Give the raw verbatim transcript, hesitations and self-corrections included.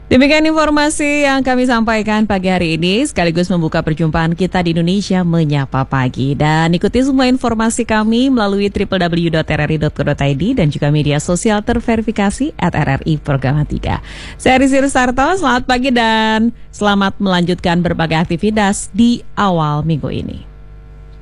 Demikian informasi yang kami sampaikan pagi hari ini, sekaligus membuka perjumpaan kita di Indonesia Menyapa Pagi. Dan ikuti semua informasi kami melalui w w w dot r r i dot co dot i d dan juga media sosial terverifikasi at R R I Programa tiga. Saya Rizky Rusarto, selamat pagi dan selamat melanjutkan berbagai aktivitas di awal minggu ini.